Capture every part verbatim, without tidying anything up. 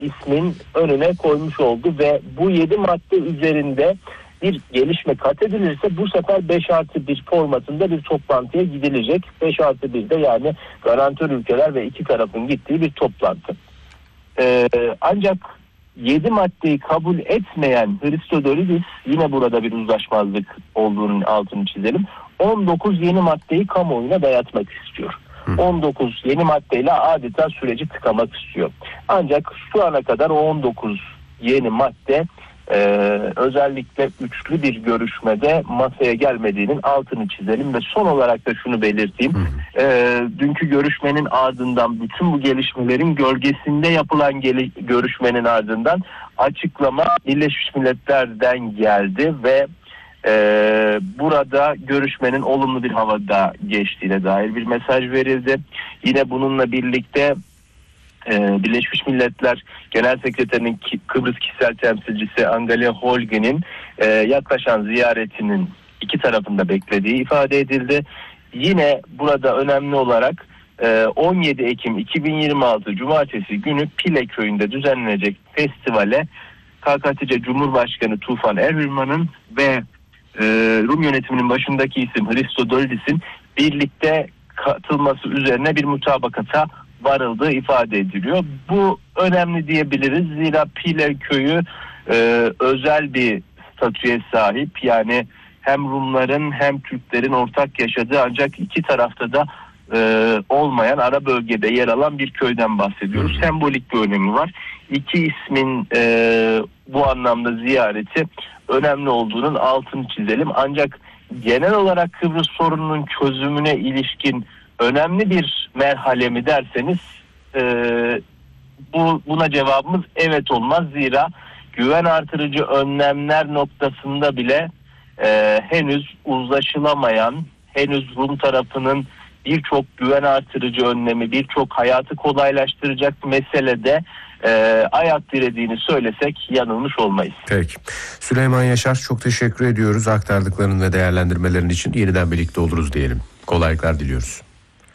ismin önüne koymuş oldu ve bu yedi madde üzerinde bir gelişme kat edilirse bu sefer beş artı bir formatında bir toplantıya gidilecek. beş artı bir de yani garantör ülkeler ve iki tarafın gittiği bir toplantı. Ee, ancak yedi maddeyi kabul etmeyen Christodoulis, yine burada bir uzlaşmazlık olduğunun altını çizelim, on dokuz yeni maddeyi kamuoyuna dayatmak istiyor. on dokuz yeni maddeyle adeta süreci tıkamak istiyor. Ancak şu ana kadar o on dokuz yeni madde e, özellikle üçlü bir görüşmede masaya gelmediğinin altını çizelim ve son olarak da şunu belirteyim. E, dünkü görüşmenin ardından bütün bu gelişmelerin gölgesinde yapılan gel- görüşmenin ardından açıklama Birleşmiş Milletler'den geldi ve Ee, burada görüşmenin olumlu bir havada geçtiğine dair bir mesaj verildi. Yine bununla birlikte e, Birleşmiş Milletler Genel Sekreterinin Ki- Kıbrıs kişisel temsilcisi Angalia Holge'nin e, yaklaşan ziyaretinin iki tarafında beklediği ifade edildi. Yine burada önemli olarak e, on yedi Ekim iki bin yirmi altı Cumartesi günü Pile köyünde düzenlenecek festivale K K T C Cumhurbaşkanı Tufan Erhürman'ın ve Ee, Rum yönetiminin başındaki isim Christodoulis'in birlikte katılması üzerine bir mutabakata varıldığı ifade ediliyor. Bu önemli diyebiliriz. Zira Pile köyü e, özel bir statüye sahip. Yani hem Rumların hem Türklerin ortak yaşadığı ancak iki tarafta da e, olmayan ara bölgede yer alan bir köyden bahsediyoruz. Sembolik bir önemi var. İki ismin e, bu anlamda ziyareti önemli olduğunun altını çizelim. Ancak genel olarak Kıbrıs sorununun çözümüne ilişkin önemli bir merhale mi derseniz e, bu buna cevabımız evet olmaz. Zira güven artırıcı önlemler noktasında bile e, henüz uzlaşılamayan, henüz Rum tarafının birçok güven artırıcı önlemi, birçok hayatı kolaylaştıracak meselede e, ayak dirediğini söylesek yanılmış olmayız. Peki. Süleyman Yaşar, çok teşekkür ediyoruz aktardıkların ve değerlendirmelerin için. Yeniden birlikte oluruz diyelim. Kolaylıklar diliyoruz.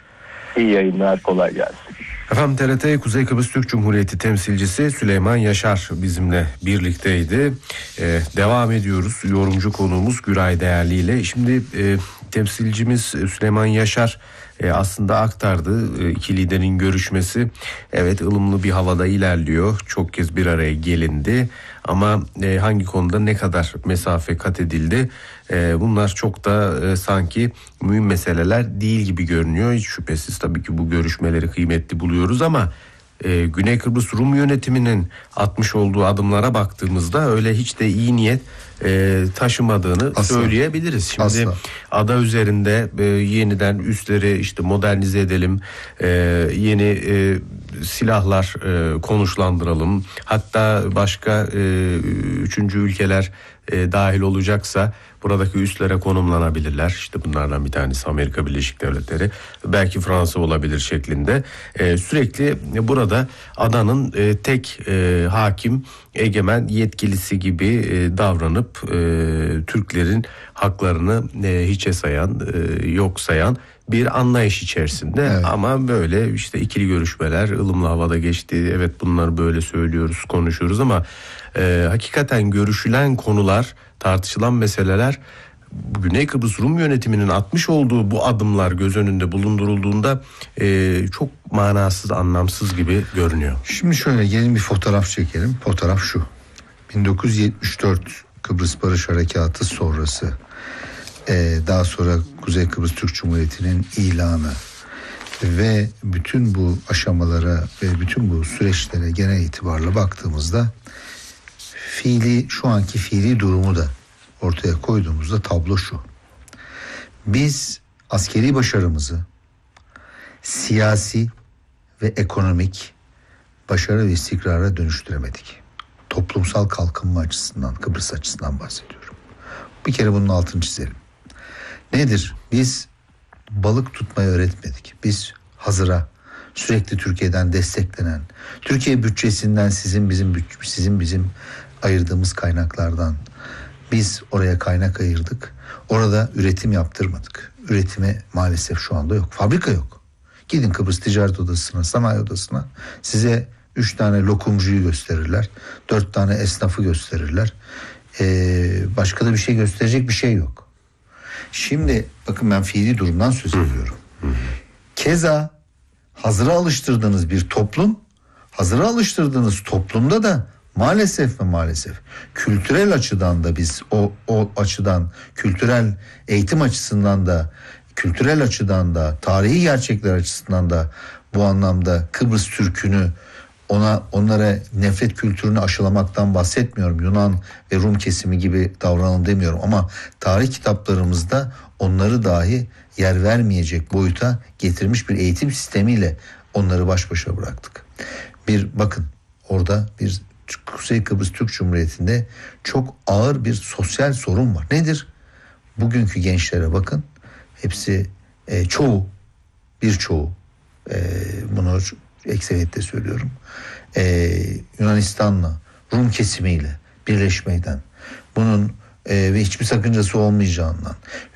İyi yayınlar, kolay gelsin. Efendim, T R T Kuzey Kıbrıs Türk Cumhuriyeti temsilcisi Süleyman Yaşar bizimle birlikteydi. Ee, devam ediyoruz. Yorumcu konuğumuz Güray Değerli ile. Şimdi e, temsilcimiz Süleyman Yaşar e, aslında aktardı. E, iki liderin görüşmesi evet ılımlı bir havada ilerliyor. Çok kez bir araya gelindi. Ama e, hangi konuda ne kadar mesafe kat edildi? E, bunlar çok da e, sanki mühim meseleler değil gibi görünüyor. Hiç şüphesiz tabii ki bu görüşmeleri kıymetli buluyoruz ama e, Güney Kıbrıs Rum yönetiminin atmış olduğu adımlara baktığımızda öyle hiç de iyi niyet e, taşımadığını Asla. söyleyebiliriz. Şimdi Asla. ada üzerinde e, yeniden üsleri işte modernize edelim, e, yeni e, silahlar e, konuşlandıralım. Hatta başka e, üçüncü ülkeler e, dahil olacaksa buradaki üslere konumlanabilirler. İşte bunlardan bir tanesi Amerika Birleşik Devletleri, belki Fransa olabilir şeklinde. E, sürekli burada adanın e, tek e, hakim, egemen yetkilisi gibi e, davranıp e, Türklerin haklarını e, hiçe sayan, e, yok sayan bir anlayış içerisinde. Evet. Ama böyle işte ikili görüşmeler ılımlı havada geçti. Evet, bunları böyle söylüyoruz, konuşuyoruz ama e, hakikaten görüşülen konular, tartışılan meseleler, Güney Kıbrıs Rum yönetiminin atmış olduğu bu adımlar göz önünde bulundurulduğunda e, çok manasız, anlamsız gibi görünüyor. Şimdi şöyle gelin bir fotoğraf çekelim. Fotoğraf şu. bin dokuz yüz yetmiş dört Kıbrıs Barış Harekatı sonrası, e, daha sonra Kuzey Kıbrıs Türk Cumhuriyeti'nin ilanı ve bütün bu aşamalara ve bütün bu süreçlere genel itibarla baktığımızda fiili, şu anki fiili durumu da ortaya koyduğumuzda tablo şu. Biz askeri başarımızı siyasi ve ekonomik başarı ve istikrara dönüştüremedik. Toplumsal kalkınma açısından, Kıbrıs açısından bahsediyorum. Bir kere bunun altını çizelim. Nedir? Biz balık tutmayı öğretmedik. Biz hazıra, sürekli Türkiye'den desteklenen, Türkiye bütçesinden sizin bizim sizin bizim ayırdığımız kaynaklardan biz oraya kaynak ayırdık. Orada üretim yaptırmadık. Üretime maalesef şu anda yok. Fabrika yok. Gidin Kıbrıs Ticaret Odası'na, Sanayi Odası'na, size üç tane lokumcuyu gösterirler. Dört tane esnafı gösterirler. Ee, başka da bir şey gösterecek bir şey yok. Şimdi bakın ben fiili durumdan söz ediyorum. Keza hazıra alıştırdığınız bir toplum, hazıra alıştırdığınız toplumda da maalesef ve maalesef kültürel açıdan da biz o, o açıdan, kültürel eğitim açısından da, kültürel açıdan da, tarihi gerçekler açısından da bu anlamda Kıbrıs Türk'ünü, ona onlara nefret kültürünü aşılamaktan bahsetmiyorum. Yunan ve Rum kesimi gibi davranalım demiyorum ama tarih kitaplarımızda onları dahi yer vermeyecek boyuta getirmiş bir eğitim sistemiyle onları baş başa bıraktık. Bir bakın orada bir Kuzey Kıbrıs Türk Cumhuriyeti'nde çok ağır bir sosyal sorun var. Nedir? Bugünkü gençlere bakın. Hepsi e, çoğu birçoğu e, bunu ekseriyetle söylüyorum. E, Yunanistan'la Rum kesimiyle birleşmeyden bunun e, ve hiçbir sakıncası olmayacağından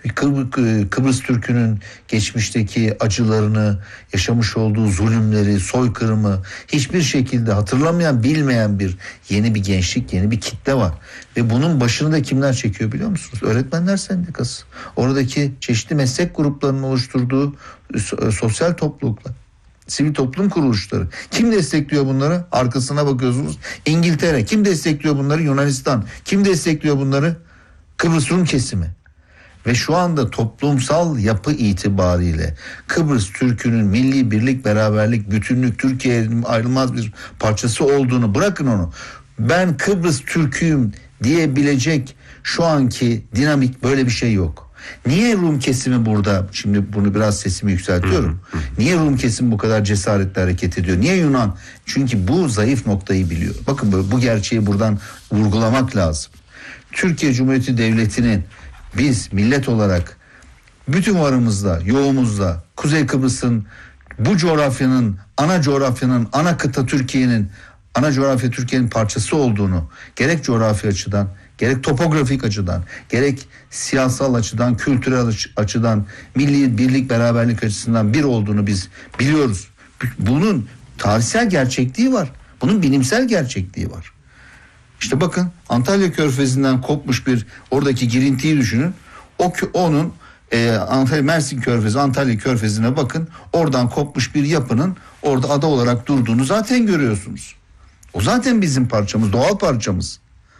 Kıbr- Kıbrıs Türk'ünün geçmişteki acılarını, yaşamış olduğu zulümleri, soykırımı hiçbir şekilde hatırlamayan, bilmeyen bir yeni bir gençlik, yeni bir kitle var. Ve bunun başını da kimler çekiyor biliyor musunuz? Öğretmenler Sendikası. Oradaki çeşitli meslek gruplarının oluşturduğu sosyal topluluklar, sivil toplum kuruluşları. Kim destekliyor bunları? Arkasına bakıyorsunuz. İngiltere. Kim destekliyor bunları? Yunanistan. Kim destekliyor bunları? Kıbrıs Rum kesimi. Ve şu anda toplumsal yapı itibariyle Kıbrıs Türk'ünün milli birlik, beraberlik, bütünlük, Türkiye'nin ayrılmaz bir parçası olduğunu, bırakın onu. Ben Kıbrıs Türk'üyüm diyebilecek şu anki dinamik, böyle bir şey yok. Niye Rum kesimi burada? Şimdi bunu biraz sesimi yükseltiyorum. Niye Rum kesimi bu kadar cesaretle hareket ediyor? Niye Yunan? Çünkü bu zayıf noktayı biliyor. Bakın bu gerçeği buradan vurgulamak lazım. Türkiye Cumhuriyeti Devleti'nin biz millet olarak bütün varımızla, yoğumuzla Kuzey Kıbrıs'ın, bu coğrafyanın, ana coğrafyanın, ana kıta Türkiye'nin, ana coğrafya Türkiye'nin parçası olduğunu gerek coğrafi açıdan, gerek topografik açıdan, gerek siyasal açıdan, kültürel açıdan, milli birlik, beraberlik açısından bir olduğunu biz biliyoruz. Bunun tarihsel gerçekliği var. Bunun bilimsel gerçekliği var. İşte bakın Antalya Körfezi'nden kopmuş bir oradaki girintiyi düşünün. O onun e, Antalya Mersin Körfezi, Antalya Körfezi'ne bakın. Oradan kopmuş bir yapının orada ada olarak durduğunu zaten görüyorsunuz. O zaten bizim parçamız, doğal parçamız.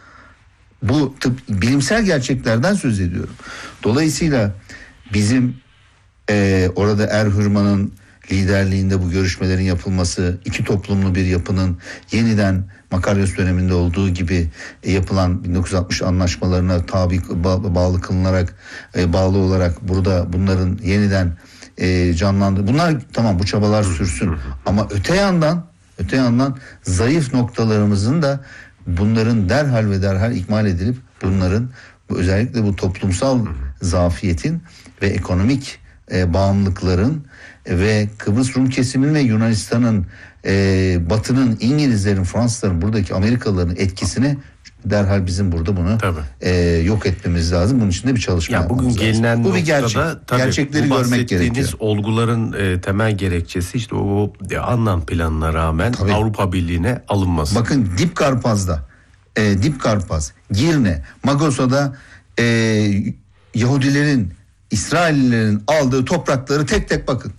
Bu tıp, bilimsel gerçeklerden söz ediyorum. Dolayısıyla bizim e, orada Erhürman'ın liderliğinde bu görüşmelerin yapılması, iki toplumlu bir yapının yeniden Makaryos döneminde olduğu gibi e, yapılan bin dokuz yüz altmış anlaşmalarına tabi ba- bağlı kılınarak e, bağlı olarak burada bunların yeniden e, canlandı. Bunlar tamam, bu çabalar sürsün ama öte yandan öte yandan zayıf noktalarımızın da bunların derhal ve derhal ikmal edilip bunların özellikle bu toplumsal zafiyetin ve ekonomik e, bağımlılıkların e, ve Kıbrıs Rum kesiminin ve Yunanistan'ın, e, Batı'nın, İngilizlerin, Fransızların, buradaki Amerikalıların etkisini derhal bizim burada bunu e, yok etmemiz lazım. Bunun için de bir çalışma ya yapmamız bugün lazım. gelinen Bu bir gerçek. Tabii, gerçekleri bu görmek gerekiyor. Olguların e, temel gerekçesi işte o e, anlam planına rağmen tabii Avrupa Birliği'ne alınması. Bakın Dip Karpaz'da, e, Dip Karpaz, Girne, Magosa'da e, Yahudilerin, İsraillilerin aldığı toprakları tek tek bakın.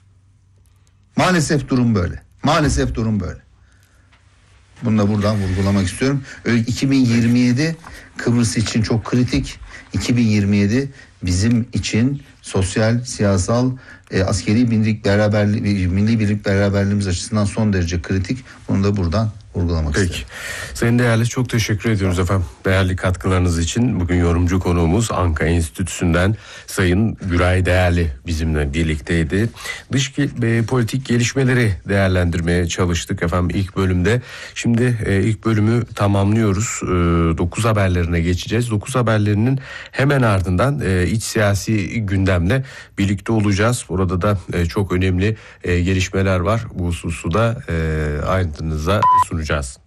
Maalesef durum böyle. Maalesef durum böyle. Bunu da buradan vurgulamak istiyorum. iki bin yirmi yedi Kıbrıs için çok kritik. iki bin yirmi yedi bizim için sosyal, siyasal, e, askeri birlik beraberliği, milli birlik beraberliğimiz açısından son derece kritik. Bunu da buradan vurgulamak Peki. isterim. Sayın Değerli, çok teşekkür ediyoruz efendim. Değerli katkılarınız için. Bugün yorumcu konuğumuz Anka Enstitüsü'nden Sayın Güray Değerli bizimle birlikteydi. Dış e, politik gelişmeleri değerlendirmeye çalıştık efendim ilk bölümde. Şimdi e, ilk bölümü tamamlıyoruz. E, dokuz haberlerine geçeceğiz. dokuz haberlerinin hemen ardından e, iç siyasi gündemle birlikte olacağız. Burada da e, çok önemli e, gelişmeler var. Bu hususu da e, ayrıntınıza sunacağız.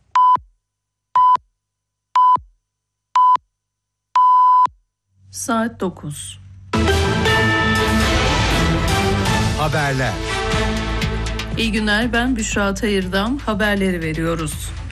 Saat dokuz. Haberler. İyi günler, ben Büşra Tayırdam. Haberleri veriyoruz.